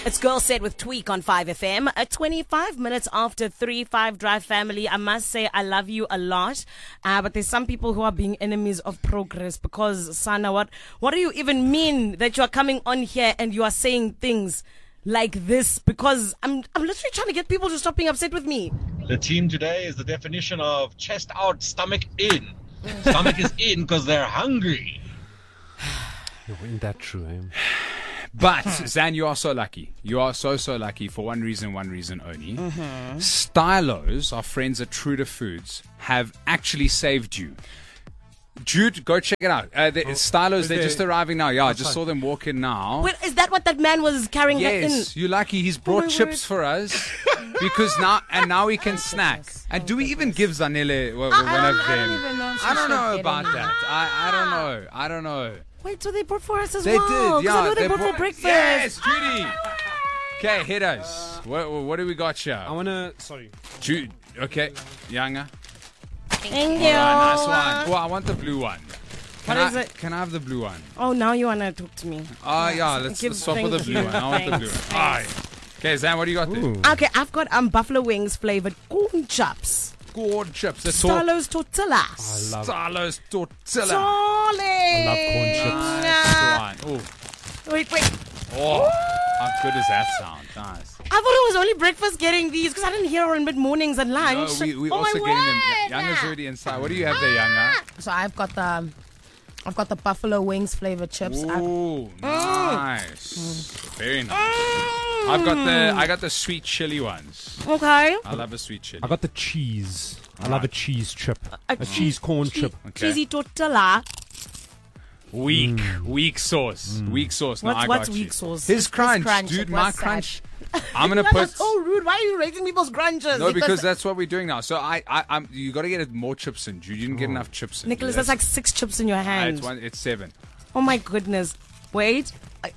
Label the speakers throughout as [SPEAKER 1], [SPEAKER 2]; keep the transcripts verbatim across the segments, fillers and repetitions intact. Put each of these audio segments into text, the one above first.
[SPEAKER 1] It's Girl Said with Tweak on five F M. At twenty-five minutes after three, five Drive family, I must say I love you a lot. Uh, but there's some people who are being enemies of progress because, Sana, what, what do you even mean that you are coming on here and you are saying things like this? Because I'm, I'm literally trying to get people to stop being upset with me.
[SPEAKER 2] The team today is the definition of chest out, stomach in. Stomach is in because they're hungry.
[SPEAKER 3] Isn't that true, eh?
[SPEAKER 4] But, Zan, you are so lucky. You are so, so lucky for one reason, one reason only. Mm-hmm. Stylos, our friends at Truder Foods, have actually saved you. Jude, go check it out. Uh, the, oh, Stylos, they're they, just arriving now. Yeah, I just saw them walk in now.
[SPEAKER 1] Wait, is that what that man was carrying
[SPEAKER 4] yes,
[SPEAKER 1] in?
[SPEAKER 4] Yes, you're lucky. He's brought oh chips word. for us. Because now, and now we can snack. And oh, do we even give Zanele one
[SPEAKER 1] I,
[SPEAKER 4] of
[SPEAKER 1] I
[SPEAKER 4] them?
[SPEAKER 1] Don't even know
[SPEAKER 4] I don't know about that. I, I don't know. I don't know.
[SPEAKER 1] Wait, so they brought for us as
[SPEAKER 4] they
[SPEAKER 1] well?
[SPEAKER 4] They did, yeah.
[SPEAKER 1] I know they, they brought, brought for breakfast.
[SPEAKER 4] Yes, Judy. Okay, hit us. What, what do we got here?
[SPEAKER 3] I want to, sorry.
[SPEAKER 4] Jude, okay. Younger.
[SPEAKER 1] Thank you.
[SPEAKER 4] Right, nice one. Well, I want the blue one. Can
[SPEAKER 1] what
[SPEAKER 4] I,
[SPEAKER 1] is it?
[SPEAKER 4] Can I have the blue one?
[SPEAKER 1] Oh, now you want to talk to me.
[SPEAKER 4] Oh, uh, yeah, let's, let's swap with the blue one. I want the blue one. All right. Okay, Zan, what do you got
[SPEAKER 3] Ooh.
[SPEAKER 4] there?
[SPEAKER 1] Okay, I've got um buffalo wings flavored corn chops.
[SPEAKER 4] Corn chips.
[SPEAKER 1] Stylos tortillas.
[SPEAKER 3] I love
[SPEAKER 4] Stylos tortilla.
[SPEAKER 1] Darling.
[SPEAKER 3] I love corn chips.
[SPEAKER 4] Nice.
[SPEAKER 1] Oh. Wait, wait.
[SPEAKER 4] Oh, how good does that sound? Nice.
[SPEAKER 1] I thought it was only breakfast getting these because I didn't hear her in mid mornings and lunch.
[SPEAKER 4] No, we we
[SPEAKER 1] oh
[SPEAKER 4] also
[SPEAKER 1] my
[SPEAKER 4] getting
[SPEAKER 1] word.
[SPEAKER 4] them. Younger's already inside. What do you have there, Younger?
[SPEAKER 5] So I've got the, I've got the buffalo wings flavored chips.
[SPEAKER 4] Ooh,
[SPEAKER 5] I,
[SPEAKER 4] nice. Mm. Very nice.
[SPEAKER 1] Mm.
[SPEAKER 4] I've got the I got the sweet chili ones.
[SPEAKER 1] Okay.
[SPEAKER 4] I love a sweet chili.
[SPEAKER 3] I got the cheese. I
[SPEAKER 4] All
[SPEAKER 3] love
[SPEAKER 4] right.
[SPEAKER 3] a cheese chip.
[SPEAKER 1] A,
[SPEAKER 3] a cheese corn
[SPEAKER 1] che-
[SPEAKER 3] chip.
[SPEAKER 4] Okay.
[SPEAKER 1] Cheesy tortilla.
[SPEAKER 4] Weak,
[SPEAKER 3] Mm.
[SPEAKER 4] weak sauce. Mm. Weak sauce. No,
[SPEAKER 1] What's,
[SPEAKER 4] I
[SPEAKER 1] what's
[SPEAKER 4] got
[SPEAKER 1] weak
[SPEAKER 4] you.
[SPEAKER 1] sauce?
[SPEAKER 4] His crunch,
[SPEAKER 5] crunch,
[SPEAKER 4] dude.
[SPEAKER 5] it
[SPEAKER 4] My
[SPEAKER 5] was sad.
[SPEAKER 4] crunch. I'm gonna
[SPEAKER 1] That
[SPEAKER 4] put.
[SPEAKER 1] was so rude. Why are you rating people's crunches?
[SPEAKER 4] No, because that's what we're doing now. So I, I, I'm. You got to get more chips in, dude. You didn't get
[SPEAKER 3] Oh.
[SPEAKER 4] enough chips in.
[SPEAKER 1] Nicholas,
[SPEAKER 4] That's-
[SPEAKER 1] that's like six chips in your
[SPEAKER 4] uh,
[SPEAKER 1] hand.
[SPEAKER 4] it's one. It's seven.
[SPEAKER 1] Oh my goodness. Wait. I-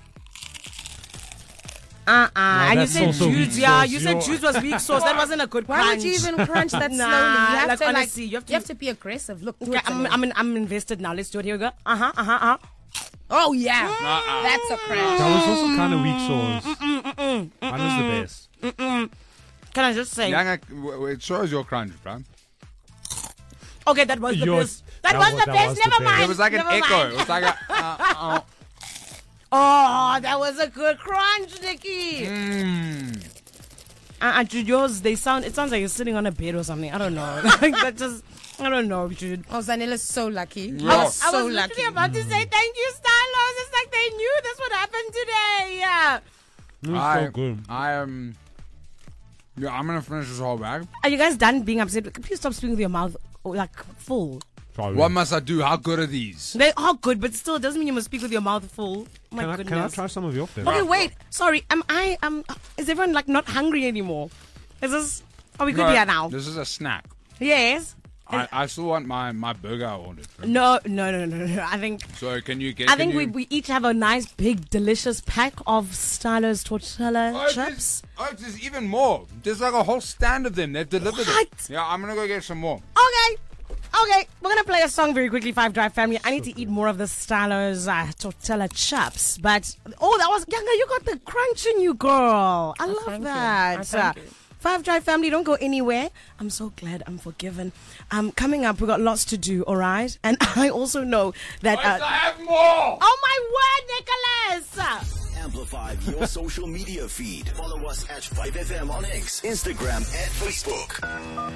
[SPEAKER 1] Uh-uh. and you
[SPEAKER 3] that's
[SPEAKER 1] said
[SPEAKER 3] also
[SPEAKER 1] juice,
[SPEAKER 3] weak
[SPEAKER 1] yeah.
[SPEAKER 3] sauce.
[SPEAKER 1] You said
[SPEAKER 3] You're-
[SPEAKER 1] juice was weak sauce. That wasn't a good
[SPEAKER 5] why
[SPEAKER 1] crunch.
[SPEAKER 5] would you even crunch that
[SPEAKER 1] Nah,
[SPEAKER 5] slowly? You have
[SPEAKER 1] like,
[SPEAKER 5] to
[SPEAKER 1] honestly,
[SPEAKER 5] like,
[SPEAKER 1] you have to-
[SPEAKER 5] you have to be aggressive. Look, do
[SPEAKER 1] Okay,
[SPEAKER 5] it to
[SPEAKER 1] I'm,
[SPEAKER 5] me.
[SPEAKER 1] I'm, in, I'm invested now. Let's do it. Here we go. Uh-huh, uh-huh, uh-huh.
[SPEAKER 5] Oh yeah,
[SPEAKER 4] Uh-uh.
[SPEAKER 5] that's a crunch.
[SPEAKER 3] That was also kind of weak sauce. Mine was the best.
[SPEAKER 1] Can I just say?
[SPEAKER 4] Younger, w- w- it shows your crunch, bro.
[SPEAKER 1] Okay, that was the
[SPEAKER 3] Yours-
[SPEAKER 1] best. That,
[SPEAKER 3] that
[SPEAKER 1] was
[SPEAKER 3] was-
[SPEAKER 1] the
[SPEAKER 3] that
[SPEAKER 1] best.
[SPEAKER 3] was the
[SPEAKER 1] Never
[SPEAKER 3] best.
[SPEAKER 1] mind.
[SPEAKER 4] It was like an
[SPEAKER 1] Never
[SPEAKER 4] echo.
[SPEAKER 1] mind.
[SPEAKER 4] It was like a. Uh, uh,
[SPEAKER 1] Oh, that was a good crunch, Nikki.
[SPEAKER 4] mm.
[SPEAKER 1] Uh, dude, yours, they sound, it sounds like you're sitting on a bed or something. I don't know. Like, that just, I don't know, dude.
[SPEAKER 5] Oh, Zanila's so lucky.
[SPEAKER 4] Yeah.
[SPEAKER 1] I
[SPEAKER 5] You're
[SPEAKER 1] was,
[SPEAKER 5] so
[SPEAKER 1] I was
[SPEAKER 5] lucky.
[SPEAKER 1] literally about to say thank you, Stylos. It's like they knew this would happen today. Yeah.
[SPEAKER 3] It was
[SPEAKER 4] I,
[SPEAKER 3] so good.
[SPEAKER 4] I am. Yeah, I'm gonna finish this whole bag.
[SPEAKER 1] Are you guys done being upset? Please stop speaking with your mouth like full.
[SPEAKER 3] Sorry.
[SPEAKER 4] What must I do? How good are these?
[SPEAKER 1] They are good, but still, it doesn't mean you must speak with your mouth full. Oh my
[SPEAKER 3] Can I,
[SPEAKER 1] goodness.
[SPEAKER 3] can I try some of your flavor?
[SPEAKER 1] Okay, wait. Sorry. Am I? Um. Is everyone like not hungry anymore? Is this? Are we good
[SPEAKER 4] No,
[SPEAKER 1] here now?
[SPEAKER 4] This is a snack.
[SPEAKER 1] Yes.
[SPEAKER 4] I, I still want my, my burger I ordered.
[SPEAKER 1] No, no, no, no, no. I think.
[SPEAKER 4] So can you get?
[SPEAKER 1] I
[SPEAKER 4] can
[SPEAKER 1] think we,
[SPEAKER 4] you...
[SPEAKER 1] we each have a nice big delicious pack of Stylos tortilla
[SPEAKER 4] Oh,
[SPEAKER 1] chips.
[SPEAKER 4] there's, oh, there's even more. There's like a whole stand of them. They've delivered
[SPEAKER 1] What?
[SPEAKER 4] it. Yeah, I'm gonna go get some more.
[SPEAKER 1] Okay. Okay, we're gonna play a song very quickly, Five Drive family. I need to eat more of the Stylos uh, tortilla chips. But oh, that was Younger. You got the crunch in you, girl. I
[SPEAKER 5] Oh,
[SPEAKER 1] love
[SPEAKER 5] thank you.
[SPEAKER 1] that.
[SPEAKER 5] Oh, thank
[SPEAKER 1] Uh,
[SPEAKER 5] you.
[SPEAKER 1] Five Drive family, don't go anywhere. I'm so glad I'm forgiven. Um, coming up, we got lots to do. All right, and I also know that.
[SPEAKER 4] I
[SPEAKER 1] Uh,
[SPEAKER 4] have more.
[SPEAKER 1] oh my word, Nicholas!
[SPEAKER 6] Amplify your social media feed. Follow us at five F M on X, Instagram, and Facebook.